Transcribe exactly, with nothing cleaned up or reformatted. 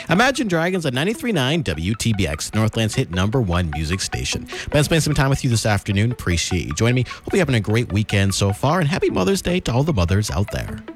Imagine Dragons at ninety-three point nine W T B X, Northland's hit number one music station. Ben spending some time with you this afternoon. Appreciate you joining me. Hope you're having a great weekend so far, and happy Mother's Day to all the mothers out there.